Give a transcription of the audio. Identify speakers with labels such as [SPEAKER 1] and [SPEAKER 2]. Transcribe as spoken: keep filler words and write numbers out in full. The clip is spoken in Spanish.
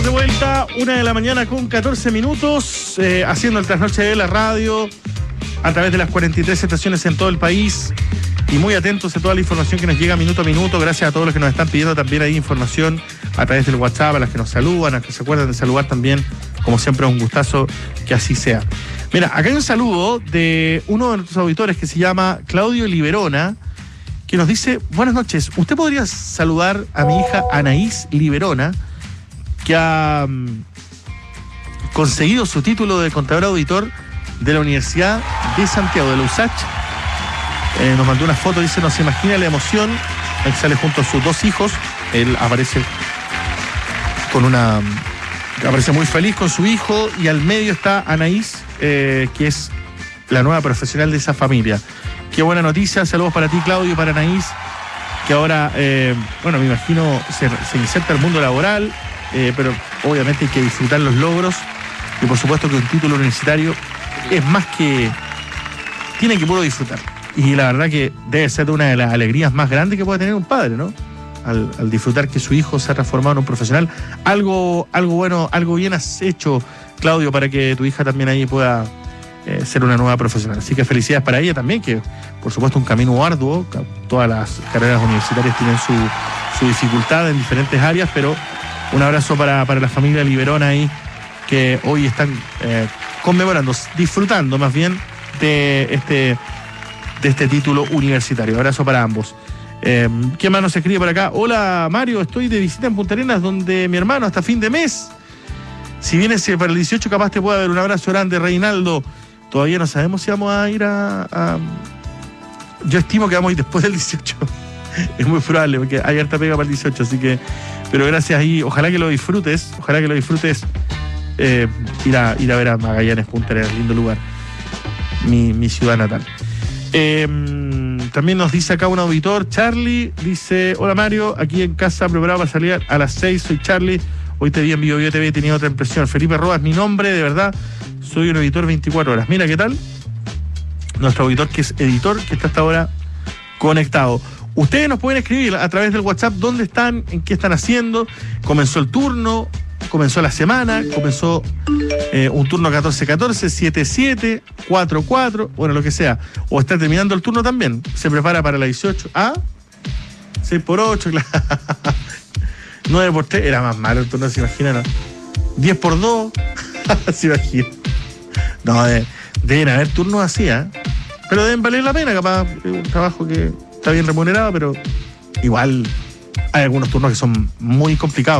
[SPEAKER 1] Estamos de vuelta, una de la mañana con catorce minutos, eh, haciendo el trasnoche de la radio a través de las cuarenta y tres estaciones en todo el país y muy atentos a toda la información que nos llega minuto a minuto. Gracias a todos los que nos están pidiendo también ahí información a través del WhatsApp, a las que nos saludan, a las que se acuerdan de saludar también. Como siempre, es un gustazo que así sea. Mira, acá hay un saludo de uno de nuestros auditores que se llama Claudio Liberona, que nos dice: buenas noches, ¿usted podría saludar a mi hija Anaís Liberona, que ha um, conseguido su título de contador auditor de la Universidad de Santiago, de la U S A C? Eh, nos mandó una foto, dice: no se imagina la emoción. Él sale junto a sus dos hijos. Él aparece con una... aparece muy feliz con su hijo, y al medio está Anaís, eh, que es la nueva profesional de esa familia. Qué buena noticia. Saludos para ti, Claudio, para Anaís, que ahora, eh, bueno, me imagino se, se inserta al mundo laboral, eh, pero obviamente hay que disfrutar los logros, y por supuesto que un título universitario es más que... tiene que puro disfrutar. Y la verdad que debe ser una de las alegrías más grandes que puede tener un padre, ¿no? Al, al disfrutar que su hijo se ha transformado en un profesional. Algo, algo bueno, algo bien has hecho, Claudio, para que tu hija también ahí pueda eh, ser una nueva profesional. Así que felicidades para ella también, que por supuesto un camino arduo. Todas las carreras universitarias tienen su, su dificultad en diferentes áreas, pero un abrazo para, para la familia Liberona ahí, que hoy están eh, conmemorando, disfrutando más bien de este, de este título universitario. Abrazo para ambos. Eh, ¿Qué más nos escribe por acá? Hola, Mario, estoy de visita en Punta Arenas, donde mi hermano hasta fin de mes. Si vienes para el dieciocho, capaz te pueda dar. Un abrazo grande, Reinaldo. Todavía no sabemos si vamos a ir a, a... Yo estimo que vamos a ir después del dieciocho. Es muy probable, porque hay harta pega para el dieciocho, así que... Pero gracias ahí, ojalá que lo disfrutes, ojalá que lo disfrutes. Eh, ir, a, ir a ver a Magallanes, Punta Arenas, lindo lugar. Mi, mi ciudad natal. Eh, también nos dice acá un auditor, Charlie, dice: hola Mario, aquí en casa preparado para salir a las seis, soy Charlie, hoy te vi en Bio Bio T V y tenía otra impresión. Felipe Roa es mi nombre, de verdad, soy un editor veinticuatro horas. Mira, ¿qué tal? Nuestro auditor que es editor, que está hasta ahora conectado. Ustedes nos pueden escribir a través del WhatsApp dónde están, en qué están haciendo. Comenzó el turno, comenzó la semana, comenzó eh, un turno catorce catorce, siete siete, cuatro cuatro, bueno, lo que sea. O está terminando el turno también. Se prepara para la dieciocho. ¿Ah? seis por ocho, claro. nueve por tres, era más malo el turno, se imagina, ¿no? diez por dos, se imagina. No, de, deben haber turnos así, ¿eh? Pero deben valer la pena, capaz. Es un trabajo que está bien remunerado, pero igual hay algunos turnos que son muy complicados.